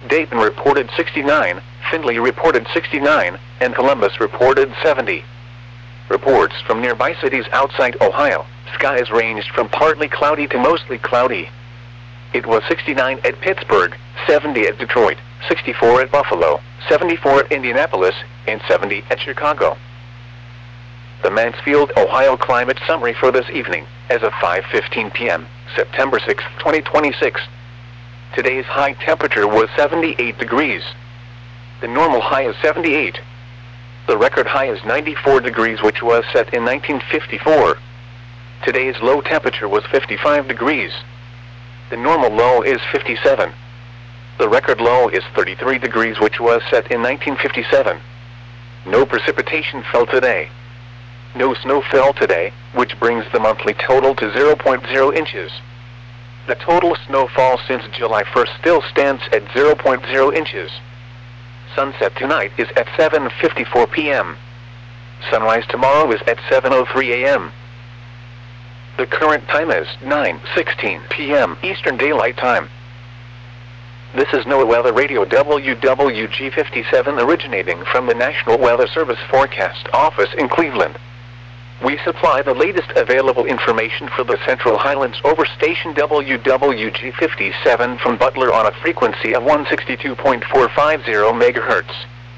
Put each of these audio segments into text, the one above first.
Dayton reported 69, Findlay reported 69, and Columbus reported 70. Reports from nearby cities outside Ohio, skies ranged from partly cloudy to mostly cloudy. It was 69 at Pittsburgh, 70 at Detroit, 64 at Buffalo, 74 at Indianapolis, and 70 at Chicago. The Mansfield, Ohio climate summary for this evening, as of 5:15 p.m., September 6, 2026. Today's high temperature was 78 degrees. The normal high is 78. The record high is 94 degrees, which was set in 1954. Today's low temperature was 55 degrees. The normal low is 57. The record low is 33 degrees, which was set in 1957. No precipitation fell today. No snow fell today, which brings the monthly total to 0.0 inches. The total snowfall since July 1st still stands at 0.0 inches. Sunset tonight is at 7:54 p.m. Sunrise tomorrow is at 7:03 a.m. The current time is 9:16 p.m. Eastern Daylight Time. This is NOAA Weather Radio WWG57 originating from the National Weather Service Forecast Office in Cleveland. We supply the latest available information for the Central Highlands over station WWG57 from Butler on a frequency of 162.450 MHz.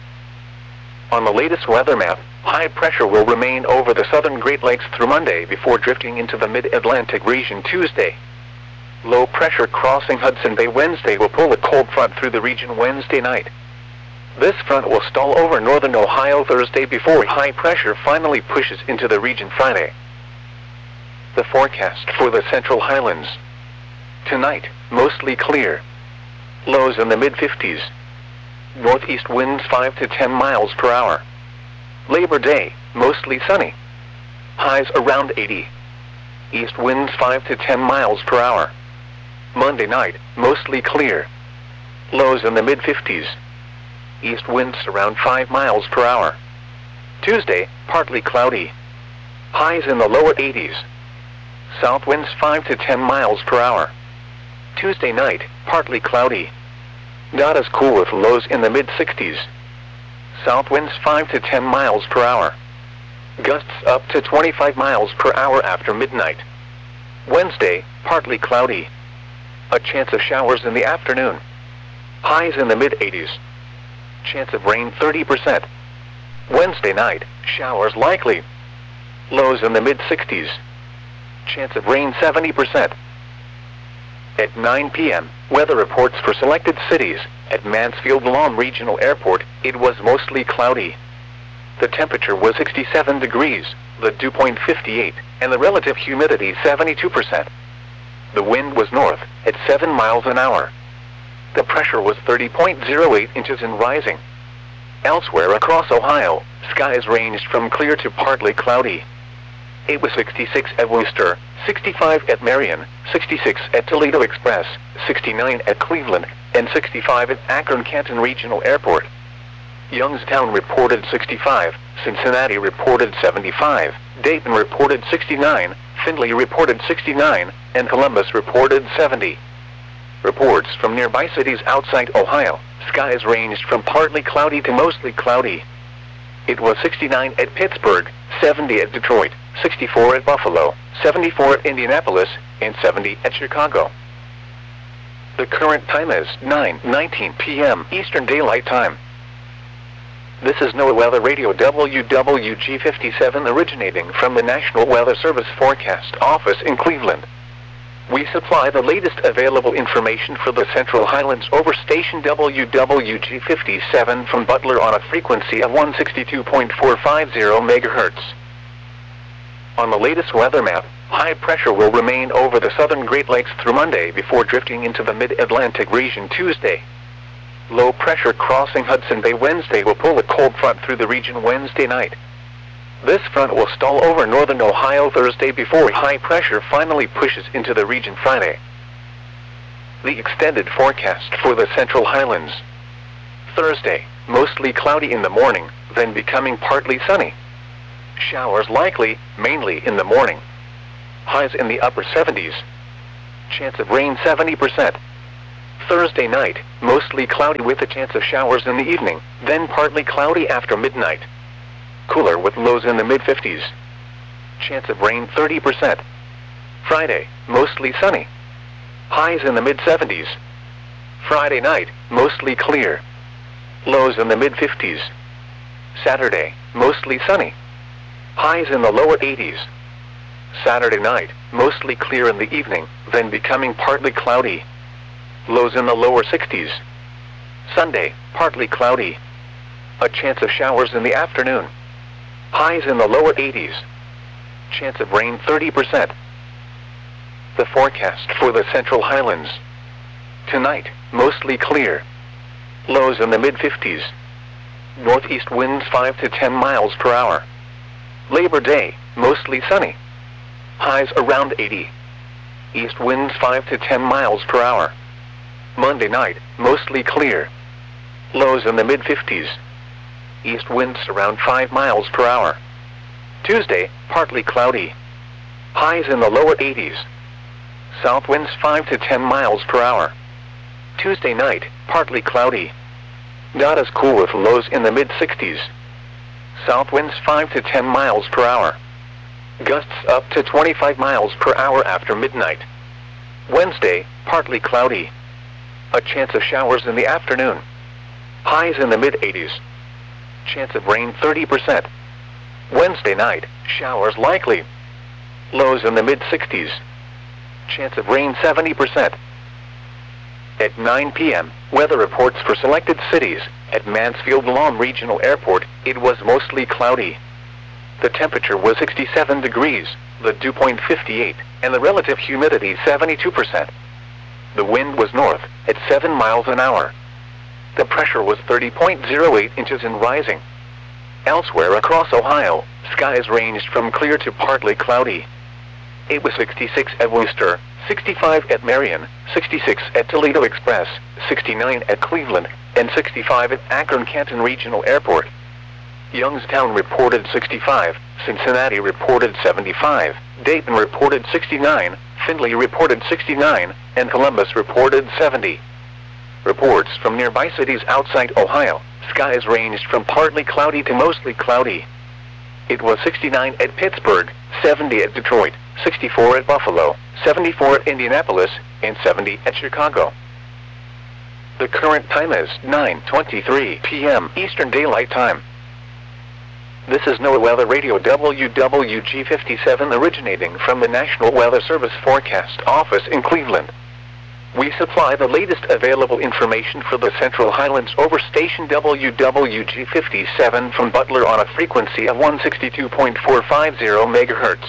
On the latest weather map, high pressure will remain over the southern Great Lakes through Monday before drifting into the mid-Atlantic region Tuesday. Low pressure crossing Hudson Bay Wednesday will pull a cold front through the region Wednesday night. This front will stall over northern Ohio Thursday before high pressure finally pushes into the region Friday. The forecast for the Central Highlands. Tonight, mostly clear. Lows in the mid-50s. Northeast winds 5 to 10 miles per hour. Labor Day, mostly sunny. Highs around 80. East winds 5 to 10 miles per hour. Monday night, mostly clear. Lows in the mid-50s. East winds around 5 miles per hour. Tuesday, partly cloudy. Highs in the lower 80s. South winds 5 to 10 miles per hour. Tuesday night, partly cloudy. Not as cool with lows in the mid-60s. South winds 5 to 10 miles per hour. Gusts up to 25 miles per hour after midnight. Wednesday, partly cloudy. A chance of showers in the afternoon. Highs in the mid-80s. Chance of rain 30%. Wednesday night, showers likely. Lows in the mid-60s. Chance of rain 70%. At 9 p.m., weather reports for selected cities. At Mansfield Lawn Regional Airport, it was mostly cloudy. The temperature was 67 degrees, the dew point 58, and the relative humidity 72%. The wind was north, at 7 miles an hour. The pressure was 30.08 inches and rising. Elsewhere across Ohio, skies ranged from clear to partly cloudy. It was 66 at Wooster, 65 at Marion, 66 at Toledo Express, 69 at Cleveland, and 65 at Akron-Canton Regional Airport. Youngstown reported 65, Cincinnati reported 75, Dayton reported 69, Findlay reported 69, and Columbus reported 70. Reports from nearby cities outside Ohio, skies ranged from partly cloudy to mostly cloudy. It was 69 at Pittsburgh, 70 at Detroit, 64 at Buffalo, 74 at Indianapolis, and 70 at Chicago. The current time is 9:19 p.m. Eastern Daylight Time. This is NOAA Weather Radio WWG57 originating from the National Weather Service Forecast Office in Cleveland. We supply the latest available information for the Central Highlands over station WWG57 from Butler on a frequency of 162.450 MHz. On the latest weather map, high pressure will remain over the southern Great Lakes through Monday before drifting into the mid-Atlantic region Tuesday. Low pressure crossing Hudson Bay Wednesday will pull a cold front through the region Wednesday night. This front will stall over northern Ohio Thursday before high pressure finally pushes into the region Friday. The extended forecast for the Central Highlands. Thursday, mostly cloudy in the morning, then becoming partly sunny. Showers likely, mainly in the morning. Highs in the upper 70s. Chance of rain 70%. Thursday night, mostly cloudy with a chance of showers in the evening, then partly cloudy after midnight. Cooler with lows in the mid-50s. Chance of rain 30%. Friday, mostly sunny. Highs in the mid-70s. Friday night, mostly clear. Lows in the mid-50s. Saturday, mostly sunny. Highs in the lower 80s. Saturday night, mostly clear in the evening, then becoming partly cloudy. Lows in the lower 60s. Sunday, partly cloudy. A chance of showers in the afternoon. Highs in the lower 80s. Chance of rain 30%. The forecast for the Central Highlands. Tonight, mostly clear. Lows in the mid-50s. Northeast winds 5 to 10 miles per hour. Labor Day, mostly sunny. Highs around 80. East winds 5 to 10 miles per hour. Monday night, mostly clear. Lows in the mid-50s. East winds around 5 miles per hour. Tuesday, partly cloudy. Highs in the lower 80s. South winds 5 to 10 miles per hour. Tuesday night, partly cloudy. Not as cool with lows in the mid-60s. South winds 5 to 10 miles per hour. Gusts up to 25 miles per hour after midnight. Wednesday, partly cloudy. A chance of showers in the afternoon. Highs in the mid-80s. Chance of rain 30%. Wednesday night, showers likely. Lows in the mid-60s. Chance of rain 70%. At 9 p.m., weather reports for selected cities. At Mansfield Lawn Regional Airport, it was mostly cloudy. The temperature was 67 degrees, the dew point 58, and the relative humidity 72%. The wind was north, at 7 miles an hour. The pressure was 30.08 inches and rising. Elsewhere across Ohio, skies ranged from clear to partly cloudy. It was 66 at Worcester, 65 at Marion, 66 at Toledo Express, 69 at Cleveland, and 65 at Akron-Canton Regional Airport. Youngstown reported 65, Cincinnati reported 75, Dayton reported 69, Findlay reported 69, and Columbus reported 70. Reports from nearby cities outside Ohio, skies ranged from partly cloudy to mostly cloudy. It was 69 at Pittsburgh, 70 at Detroit, 64 at Buffalo, 74 at Indianapolis, and 70 at Chicago. The current time is 9:23 p.m. Eastern Daylight Time. This is NOAA Weather Radio WWG57 originating from the National Weather Service Forecast Office in Cleveland. We supply the latest available information for the Central Highlands over station WWG57 from Butler on a frequency of 162.450 MHz.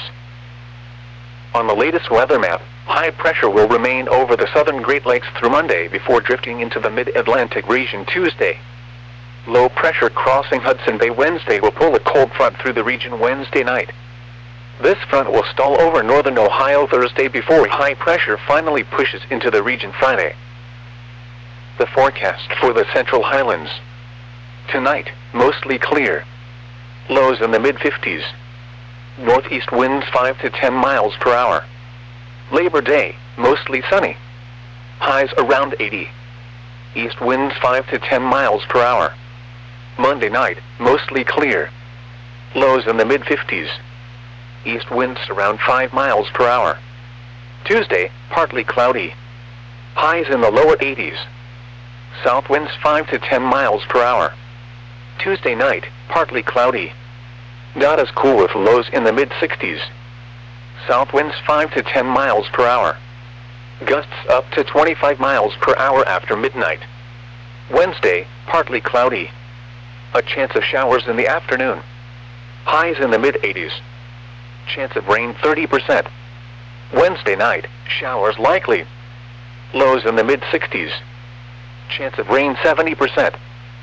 On the latest weather map, high pressure will remain over the southern Great Lakes through Monday before drifting into the mid-Atlantic region Tuesday. Low pressure crossing Hudson Bay Wednesday will pull a cold front through the region Wednesday night. This front will stall over northern Ohio Thursday before high pressure finally pushes into the region Friday. The forecast for the Central Highlands. Tonight, mostly clear. Lows in the mid-50s. Northeast winds 5 to 10 miles per hour. Labor Day, mostly sunny. Highs around 80. East winds 5 to 10 miles per hour. Monday night, mostly clear. Lows in the mid-50s. East winds around 5 miles per hour. Tuesday, partly cloudy. Highs in the lower 80s. South winds 5 to 10 miles per hour. Tuesday night, partly cloudy. Not as cool with lows in the mid-60s. South winds 5 to 10 miles per hour. Gusts up to 25 miles per hour after midnight. Wednesday, partly cloudy. A chance of showers in the afternoon. Highs in the mid-80s. Chance of rain 30%. Wednesday night, showers likely. Lows in the mid-60s. Chance of rain 70%.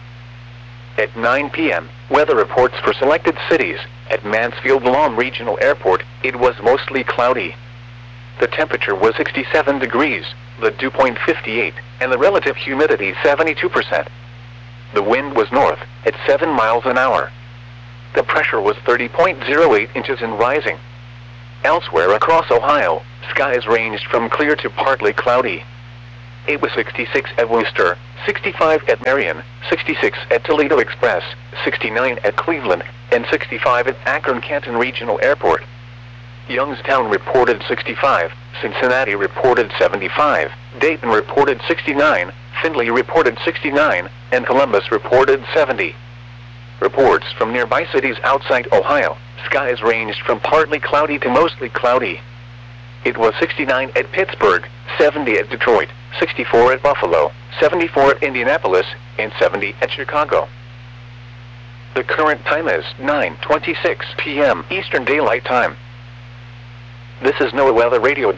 At 9 p.m., weather reports for selected cities. At Mansfield Lawn Regional Airport, it was mostly cloudy. The temperature was 67 degrees, the dew point 58, and the relative humidity 72%. The wind was north, at 7 miles an hour. The pressure was 30.08 inches and rising. Elsewhere across Ohio, skies ranged from clear to partly cloudy. It was 66 at Worcester, 65 at Marion, 66 at Toledo Express, 69 at Cleveland, and 65 at Akron-Canton Regional Airport. Youngstown reported 65, Cincinnati reported 75, Dayton reported 69, Findlay reported 69, and Columbus reported 70. Reports from nearby cities outside Ohio, skies ranged from partly cloudy to mostly cloudy. It was 69 at Pittsburgh, 70 at Detroit, 64 at Buffalo, 74 at Indianapolis, and 70 at Chicago. The current time is 9:26 p.m. Eastern Daylight Time. This is NOAA Weather Radio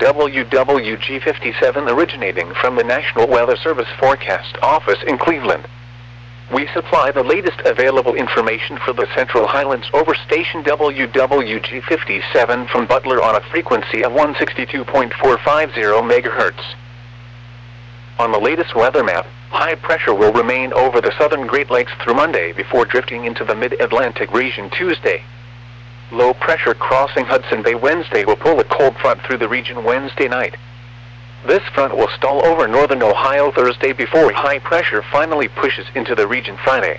WWG57 originating from the National Weather Service Forecast Office in Cleveland. We supply the latest available information for the Central Highlands over station WWG57 from Butler on a frequency of 162.450 MHz. On the latest weather map, high pressure will remain over the southern Great Lakes through Monday before drifting into the mid-Atlantic region Tuesday. Low pressure crossing Hudson Bay Wednesday will pull a cold front through the region Wednesday night. This front will stall over northern Ohio Thursday before high pressure finally pushes into the region Friday.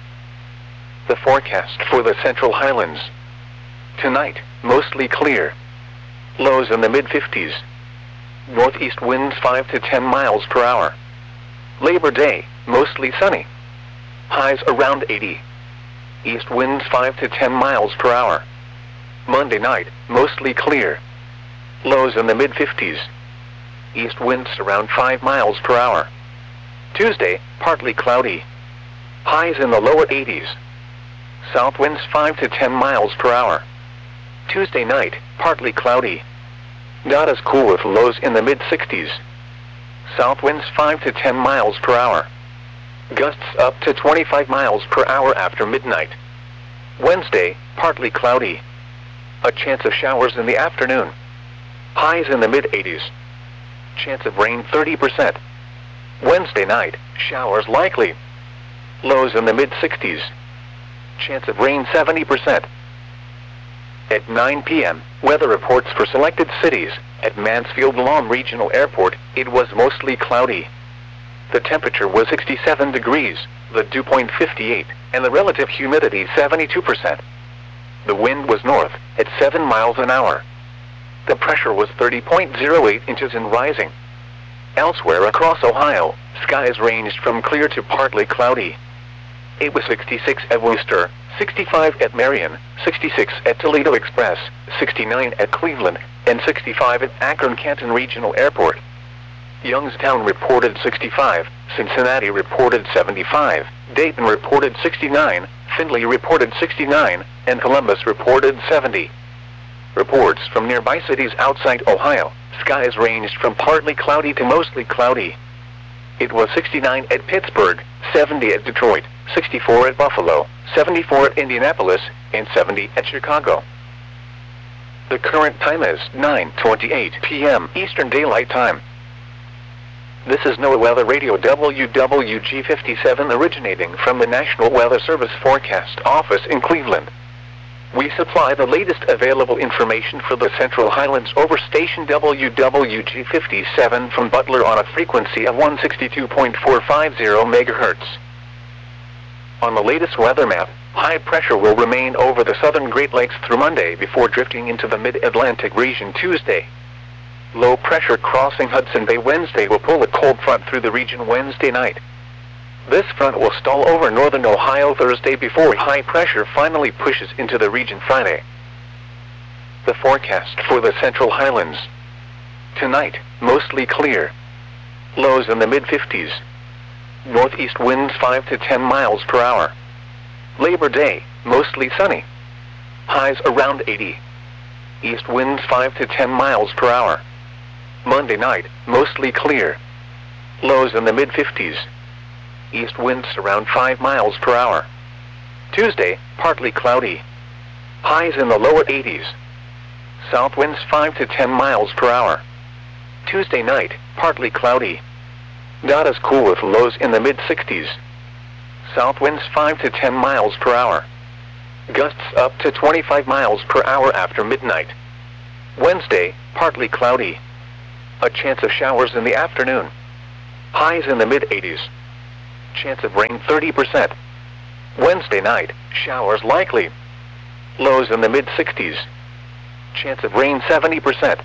The forecast for the Central Highlands. Tonight, mostly clear. Lows in the mid-50s. Northeast winds 5 to 10 miles per hour. Labor Day, mostly sunny. Highs around 80. East winds 5 to 10 miles per hour. Monday night, mostly clear. Lows in the mid-50s. East winds around 5 miles per hour. Tuesday, partly cloudy. Highs in the lower 80s. South winds 5 to 10 miles per hour. Tuesday night, partly cloudy. Not as cool with lows in the mid-60s. South winds 5 to 10 miles per hour. Gusts up to 25 miles per hour after midnight. Wednesday, partly cloudy. A chance of showers in the afternoon. Highs in the mid-80s. Chance of rain 30%. Wednesday night, showers likely. Lows in the mid-60s. Chance of rain 70%. At 9 p.m., weather reports for selected cities. At Mansfield-Lom Regional Airport, it was mostly cloudy. The temperature was 67 degrees, the dew point 58, and the relative humidity 72%. The wind was north, at 7 miles an hour. The pressure was 30.08 inches and rising. Elsewhere across Ohio, skies ranged from clear to partly cloudy. It was 66 at Worcester, 65 at Marion, 66 at Toledo Express, 69 at Cleveland, and 65 at Akron-Canton Regional Airport. Youngstown reported 65, Cincinnati reported 75, Dayton reported 69, Findlay reported 69, and Columbus reported 70. Reports from nearby cities outside Ohio, skies ranged from partly cloudy to mostly cloudy. It was 69 at Pittsburgh, 70 at Detroit, 64 at Buffalo, 74 at Indianapolis, and 70 at Chicago. The current time is 9:28 p.m. Eastern Daylight Time. This is NOAA Weather Radio WWG57 originating from the National Weather Service Forecast Office in Cleveland. We supply the latest available information for the Central Highlands over station WWG57 from Butler on a frequency of 162.450 MHz. On the latest weather map, high pressure will remain over the southern Great Lakes through Monday before drifting into the mid-Atlantic region Tuesday. Low pressure crossing Hudson Bay Wednesday will pull a cold front through the region Wednesday night. This front will stall over northern Ohio Thursday before high pressure finally pushes into the region Friday. The forecast for the Central Highlands. Tonight, mostly clear. Lows in the mid-50s. Northeast winds 5 to 10 miles per hour. Labor Day, mostly sunny. Highs around 80. East winds 5 to 10 miles per hour. Monday night, mostly clear. Lows in the mid-50s. East winds around 5 miles per hour. Tuesday, partly cloudy. Highs in the lower 80s. South winds 5 to 10 miles per hour. Tuesday night, partly cloudy. Not as cool with lows in the mid-60s. South winds 5 to 10 miles per hour. Gusts up to 25 miles per hour after midnight. Wednesday, partly cloudy. A chance of showers in the afternoon. highs in the mid-80s. Chance of rain 30%. Wednesday night, showers likely. Lows in the mid-60s. Chance of rain 70%.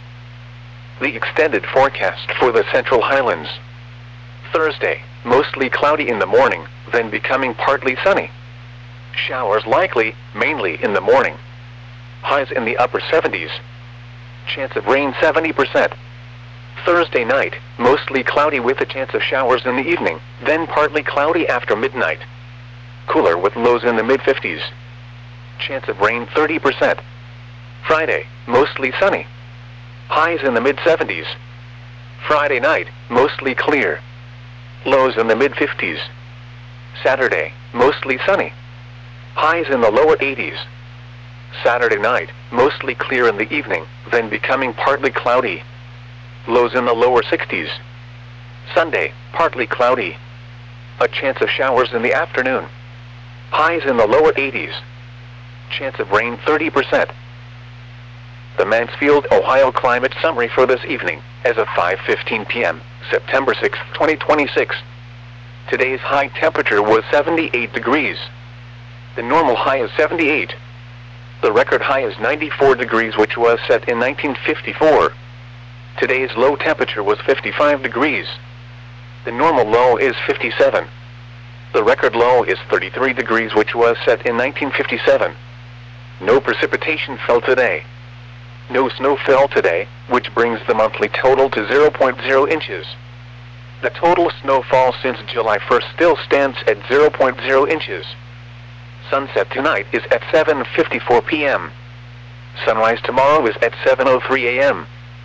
The extended forecast for the Central Highlands. Thursday, mostly cloudy in the morning, then becoming partly sunny. Showers likely, mainly in the morning. Highs in the upper 70s. Chance of rain 70%. Thursday night, mostly cloudy with a chance of showers in the evening, then partly cloudy after midnight. Cooler with lows in the mid-50s. Chance of rain 30%. Friday, mostly sunny. Highs in the mid-70s. Friday night, mostly clear. Lows in the mid-50s. Saturday, mostly sunny. Highs in the lower 80s. Saturday night, mostly clear in the evening, then becoming partly cloudy. Lows in the lower 60s. Sunday, partly cloudy. A chance of showers in the afternoon. Highs in the lower 80s. Chance of rain 30%. The Mansfield, Ohio climate summary for this evening, as of 5:15 p.m., September 6, 2026. Today's high temperature was 78 degrees. The normal high is 78. The record high is 94 degrees, which was set in 1954. Today's low temperature was 55 degrees. The normal low is 57. The record low is 33 degrees, which was set in 1957. No precipitation fell today. No snow fell today, which brings the monthly total to 0.0 inches. The total snowfall since July 1st still stands at 0.0 inches. Sunset tonight is at 7:54 p.m. Sunrise tomorrow is at 7:03 a.m.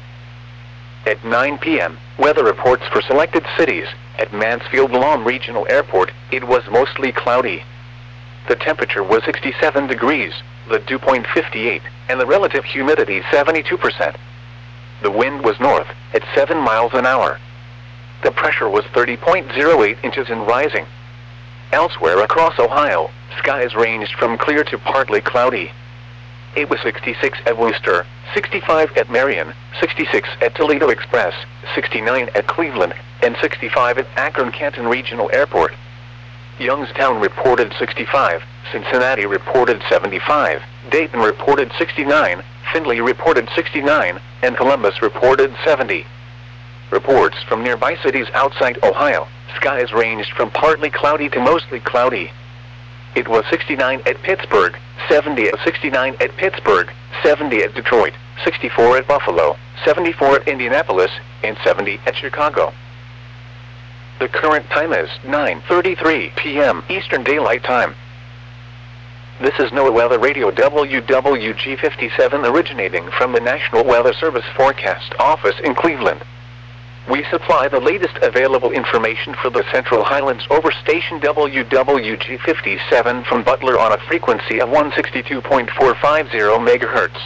At 9 p.m., weather reports for selected cities. At Mansfield-Lom Regional Airport, it was mostly cloudy. The temperature was 67 degrees, the dew point 58, and the relative humidity 72%. The wind was north, at 7 miles an hour. The pressure was 30.08 inches and rising. Elsewhere across Ohio, skies ranged from clear to partly cloudy. It was 66 at Wooster, 65 at Marion, 66 at Toledo Express, 69 at Cleveland, and 65 at Akron-Canton Regional Airport. Youngstown reported 65, Cincinnati reported 75, Dayton reported 69, Findlay reported 69, and Columbus reported 70. Reports from nearby cities outside Ohio, skies ranged from partly cloudy to mostly cloudy. It was 69 at Pittsburgh, 69 at Pittsburgh, 70 at Detroit, 64 at Buffalo, 74 at Indianapolis, and 70 at Chicago. The current time is 9:33 p.m. Eastern Daylight Time. This is NOAA Weather Radio WWG57 originating from the National Weather Service Forecast Office in Cleveland. We supply the latest available information for the Central Highlands over station WWG57 from Butler on a frequency of 162.450 MHz.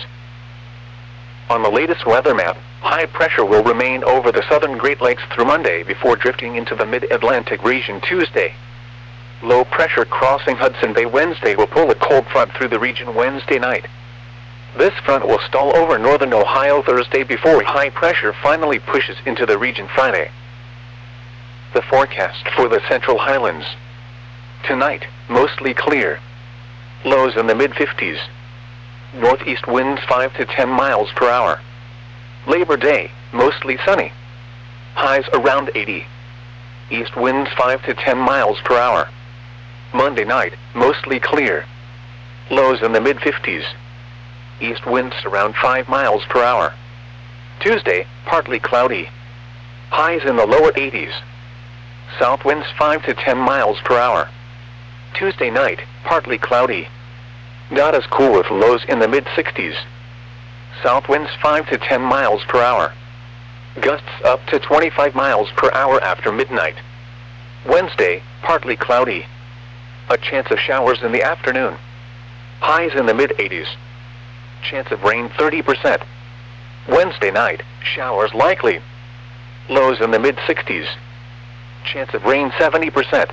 On the latest weather map, high pressure will remain over the southern Great Lakes through Monday before drifting into the mid-Atlantic region Tuesday. Low pressure crossing Hudson Bay Wednesday will pull a cold front through the region Wednesday night. This front will stall over northern Ohio Thursday before high pressure finally pushes into the region Friday. The forecast for the Central Highlands. Tonight, mostly clear. Lows in the mid-50s. Northeast winds 5 to 10 miles per hour. Labor Day, mostly sunny. Highs around 80. East winds 5 to 10 miles per hour. Monday night, mostly clear. Lows in the mid-50s. East winds around 5 miles per hour. Tuesday, partly cloudy. Highs in the lower 80s. South winds 5 to 10 miles per hour. Tuesday night, partly cloudy. Not as cool with lows in the mid-60s. South winds 5 to 10 miles per hour. Gusts up to 25 miles per hour after midnight. Wednesday, partly cloudy. A chance of showers in the afternoon. Highs in the mid-80s. Chance of rain 30%. Wednesday night, showers likely. Lows in the mid-60s. Chance of rain 70%.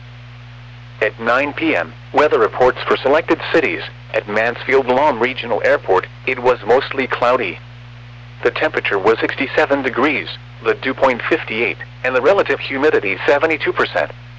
At 9 p.m., weather reports for selected cities. At Mansfield-Lom Regional Airport, it was mostly cloudy. The temperature was 67 degrees, the dew point 58, and the relative humidity 72%.